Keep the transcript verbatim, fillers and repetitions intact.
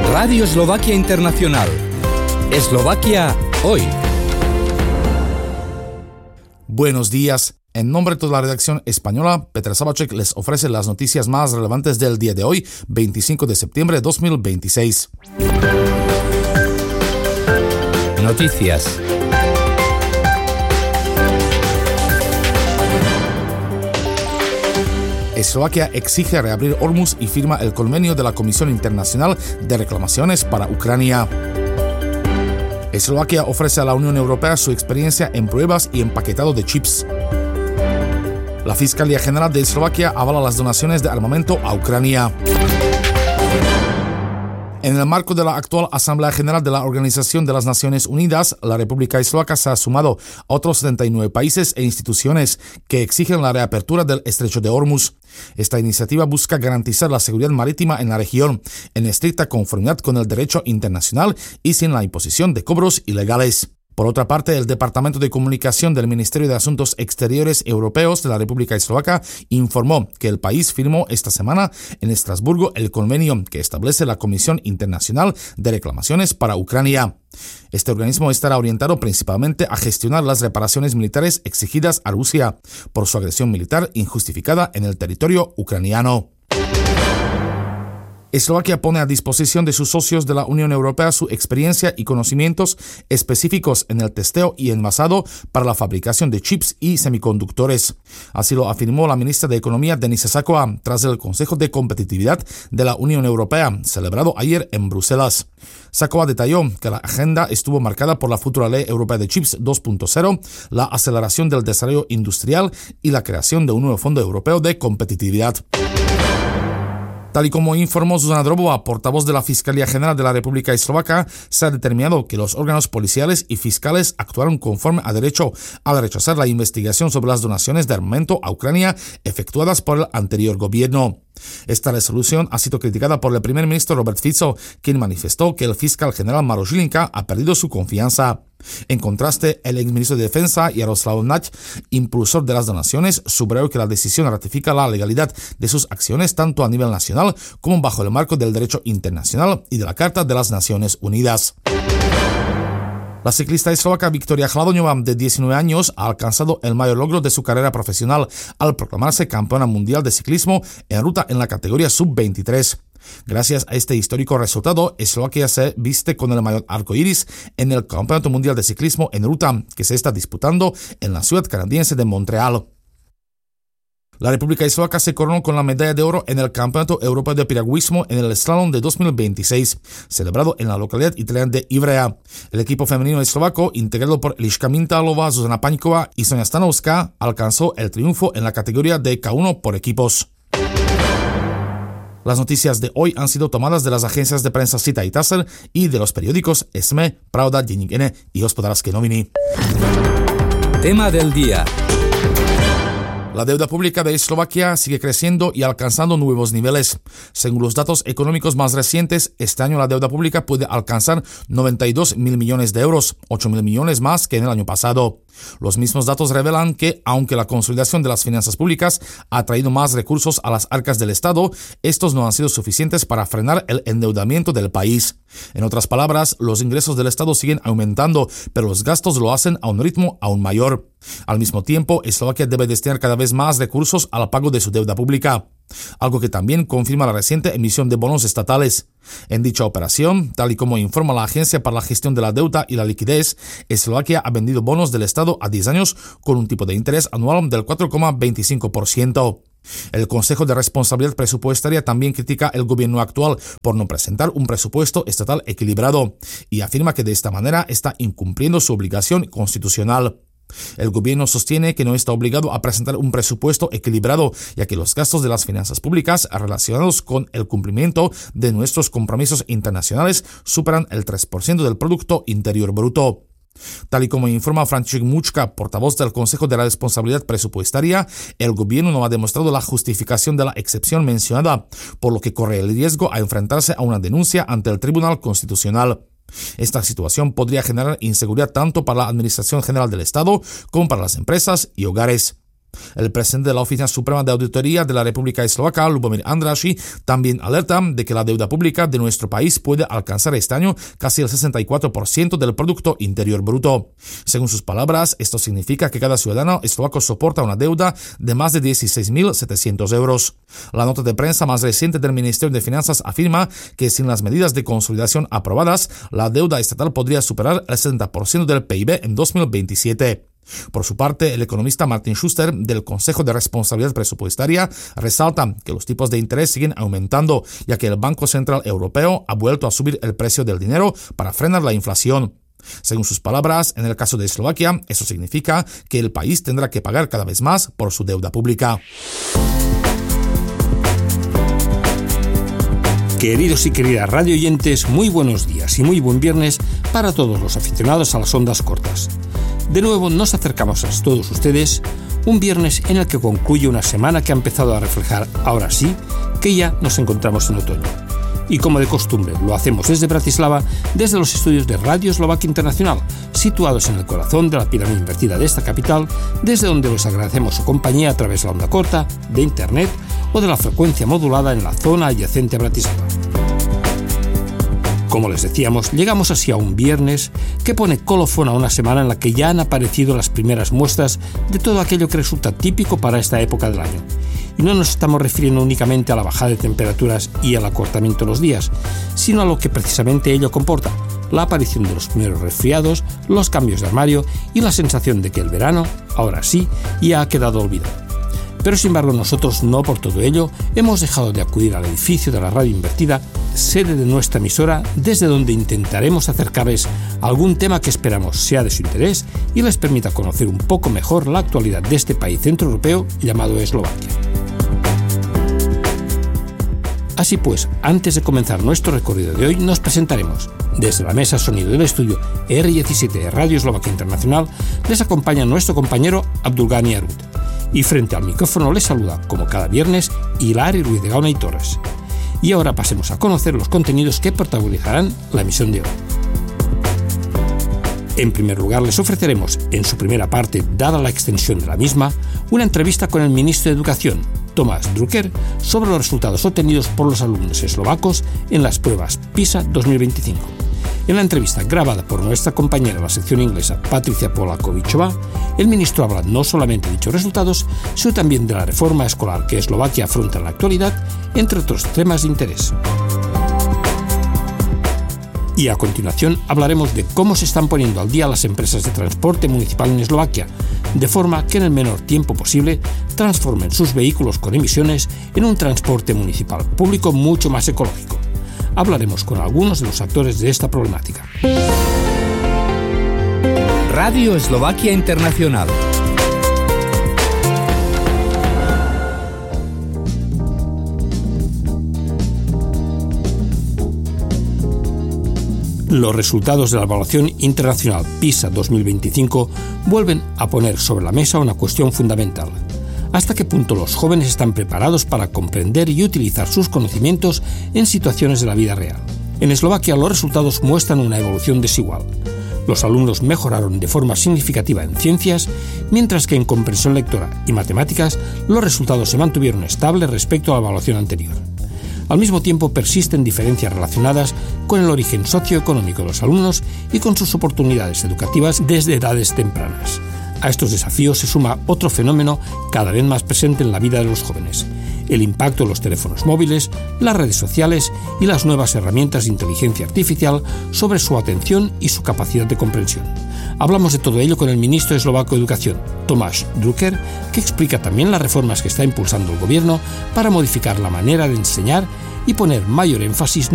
Radio Eslovaquia Internacional. Eslovaquia hoy. Buenos días. En nombre de toda la redacción española, Petr Sabacek les ofrece las noticias más relevantes del día de hoy, veinticinco de septiembre de dos mil veintiséis. Noticias. Eslovaquia exige reabrir Hormuz y firma el convenio de la Comisión Internacional de Reclamaciones para Ucrania. Eslovaquia ofrece a la Unión Europea su experiencia en pruebas y empaquetado de chips. La Fiscalía General de Eslovaquia avala las donaciones de armamento a Ucrania. En el marco de la actual Asamblea General de la Organización de las Naciones Unidas, la República Eslovaca se ha sumado a otros setenta y nueve países e instituciones que exigen la reapertura del estrecho de Hormuz. Esta iniciativa busca garantizar la seguridad marítima en la región, en estricta conformidad con el derecho internacional y sin la imposición de cobros ilegales. Por otra parte, el Departamento de Comunicación del Ministerio de Asuntos Exteriores Europeos de la República Eslovaca informó que el país firmó esta semana en Estrasburgo el convenio que establece la Comisión Internacional de Reclamaciones para Ucrania. Este organismo estará orientado principalmente a gestionar las reparaciones militares exigidas a Rusia por su agresión militar injustificada en el territorio ucraniano. Eslovaquia pone a disposición de sus socios de la Unión Europea su experiencia y conocimientos específicos en el testeo y envasado para la fabricación de chips y semiconductores. Así lo afirmó la ministra de Economía Denisa Sakoa tras el Consejo de Competitividad de la Unión Europea, celebrado ayer en Bruselas. Sakoa detalló que la agenda estuvo marcada por la futura Ley Europea de Chips dos punto cero, la aceleración del desarrollo industrial y la creación de un nuevo Fondo Europeo de Competitividad. Tal y como informó Zuzana Drobová, portavoz de la Fiscalía General de la República Eslovaca, se ha determinado que los órganos policiales y fiscales actuaron conforme a derecho al rechazar la investigación sobre las donaciones de armamento a Ucrania efectuadas por el anterior gobierno. Esta resolución ha sido criticada por el primer ministro Robert Fico, quien manifestó que el fiscal general Maroš Žilinka ha perdido su confianza. En contraste, el exministro de Defensa, Jaroslav Nať, impulsor de las donaciones, subrayó que la decisión ratifica la legalidad de sus acciones tanto a nivel nacional como bajo el marco del derecho internacional y de la Carta de las Naciones Unidas. La ciclista eslovaca Viktoria Hladoňová, de diecinueve años, ha alcanzado el mayor logro de su carrera profesional al proclamarse campeona mundial de ciclismo en ruta en la categoría sub veintitrés. Gracias a este histórico resultado, Eslovaquia se viste con el maillot arco iris en el Campeonato Mundial de Ciclismo en ruta que se está disputando en la ciudad canadiense de Montreal. La República Eslovaca se coronó con la medalla de oro en el Campeonato Europeo de Piragüismo en el Slalom de dos mil veintiséis, celebrado en la localidad italiana de Ivrea. El equipo femenino eslovaco, integrado por Eliška Mintálová, Zuzana Paňková y Sonia Stanovská, alcanzó el triunfo en la categoría de K uno por equipos. Las noticias de hoy han sido tomadas de las agencias de prensa Sita y Taser y de los periódicos Esme, Pravda, Deník N y Hospodářské noviny. Tema del día. La deuda pública de Eslovaquia sigue creciendo y alcanzando nuevos niveles. Según los datos económicos más recientes, este año la deuda pública puede alcanzar noventa y dos mil millones de euros, ocho mil millones más que en el año pasado. Los mismos datos revelan que, aunque la consolidación de las finanzas públicas ha traído más recursos a las arcas del Estado, estos no han sido suficientes para frenar el endeudamiento del país. En otras palabras, los ingresos del Estado siguen aumentando, pero los gastos lo hacen a un ritmo aún mayor. Al mismo tiempo, Eslovaquia debe destinar cada vez más recursos al pago de su deuda pública, algo que también confirma la reciente emisión de bonos estatales. En dicha operación, tal y como informa la Agencia para la Gestión de la Deuda y la Liquidez, Eslovaquia ha vendido bonos del Estado a diez años con un tipo de interés anual del cuatro coma veinticinco por ciento. El Consejo de Responsabilidad Presupuestaria también critica el gobierno actual por no presentar un presupuesto estatal equilibrado y afirma que de esta manera está incumpliendo su obligación constitucional. El gobierno sostiene que no está obligado a presentar un presupuesto equilibrado, ya que los gastos de las finanzas públicas relacionados con el cumplimiento de nuestros compromisos internacionales superan el tres por ciento del Producto Interior Bruto. Tal y como informa František Mučka, portavoz del Consejo de la Responsabilidad Presupuestaria, el gobierno no ha demostrado la justificación de la excepción mencionada, por lo que corre el riesgo a enfrentarse a una denuncia ante el Tribunal Constitucional. Esta situación podría generar inseguridad tanto para la Administración General del Estado como para las empresas y hogares. El presidente de la Oficina Suprema de Auditoría de la República Eslovaca, Lubomír Andrássy, también alerta de que la deuda pública de nuestro país puede alcanzar este año casi el sesenta y cuatro por ciento del Producto Interior Bruto. Según sus palabras, esto significa que cada ciudadano eslovaco soporta una deuda de más de dieciséis mil setecientos euros. La nota de prensa más reciente del Ministerio de Finanzas afirma que sin las medidas de consolidación aprobadas, la deuda estatal podría superar el setenta por ciento del P I B en dos mil veintisiete. Por su parte, el economista Martin Schuster del Consejo de Responsabilidad Presupuestaria resalta que los tipos de interés siguen aumentando, ya que el Banco Central Europeo ha vuelto a subir el precio del dinero para frenar la inflación. Según sus palabras, en el caso de Eslovaquia, eso significa que el país tendrá que pagar cada vez más por su deuda pública. Queridos y queridas radio oyentes, muy buenos días y muy buen viernes para todos los aficionados a las ondas cortas. De nuevo nos acercamos a todos ustedes un viernes en el que concluye una semana que ha empezado a reflejar, ahora sí, que ya nos encontramos en otoño. Y como de costumbre, lo hacemos desde Bratislava, desde los estudios de Radio Eslovaquia Internacional, situados en el corazón de la pirámide invertida de esta capital, desde donde les agradecemos su compañía a través de la onda corta, de internet o de la frecuencia modulada en la zona adyacente a Bratislava. Como les decíamos, llegamos así a un viernes que pone colofón a una semana en la que ya han aparecido las primeras muestras de todo aquello que resulta típico para esta época del año. Y no nos estamos refiriendo únicamente a la bajada de temperaturas y al acortamiento de los días, sino a lo que precisamente ello comporta, la aparición de los primeros resfriados, los cambios de armario y la sensación de que el verano, ahora sí, ya ha quedado olvidado. Pero sin embargo nosotros no por todo ello hemos dejado de acudir al edificio de la radio invertida, sede de nuestra emisora, desde donde intentaremos acercarles algún tema que esperamos sea de su interés y les permita conocer un poco mejor la actualidad de este país centroeuropeo llamado Eslovaquia. Así pues, antes de comenzar nuestro recorrido de hoy, nos presentaremos. Desde la mesa sonido del estudio R diecisiete de Radio Eslovaquia Internacional les acompaña nuestro compañero Abdulgani Arut. Y frente al micrófono les saluda, como cada viernes, Hilari Ruiz de Gauna y Torres. Y ahora pasemos a conocer los contenidos que protagonizarán la emisión de hoy. En primer lugar, les ofreceremos, en su primera parte, dada la extensión de la misma, una entrevista con el ministro de Educación, Tomáš Drucker, sobre los resultados obtenidos por los alumnos eslovacos en las pruebas PISA dos mil veinticinco. En la entrevista grabada por nuestra compañera de la sección inglesa, Patricia Polakovičová, el ministro habla no solamente de dichos resultados, sino también de la reforma escolar que Eslovaquia afronta en la actualidad, entre otros temas de interés. Y a continuación hablaremos de cómo se están poniendo al día las empresas de transporte municipal en Eslovaquia, de forma que en el menor tiempo posible transformen sus vehículos con emisiones en un transporte municipal público mucho más ecológico. Hablaremos con algunos de los actores de esta problemática. Radio Eslovaquia Internacional. Los resultados de la evaluación internacional PISA dos mil veinticinco vuelven a poner sobre la mesa una cuestión fundamental. ¿Hasta qué punto los jóvenes están preparados para comprender y utilizar sus conocimientos en situaciones de la vida real? En Eslovaquia los resultados muestran una evolución desigual. Los alumnos mejoraron de forma significativa en ciencias, mientras que en comprensión lectora y matemáticas los resultados se mantuvieron estables respecto a la evaluación anterior. Al mismo tiempo persisten diferencias relacionadas con el origen socioeconómico de los alumnos y con sus oportunidades educativas desde edades tempranas. A estos desafíos se suma otro fenómeno cada vez más presente en la vida de los jóvenes: el impacto de los teléfonos móviles, las redes sociales y las nuevas herramientas de inteligencia artificial sobre su atención y su capacidad de comprensión. Hablamos de todo ello con el ministro eslovaco de Educación, Tomáš Drucker, que explica también las reformas que está impulsando el gobierno para modificar la manera de enseñar y poner mayor énfasis